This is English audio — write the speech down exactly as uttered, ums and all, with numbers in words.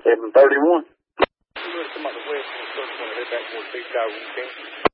seven thirty-one. You heard something about the west and search when I head back towards Big Sky routine.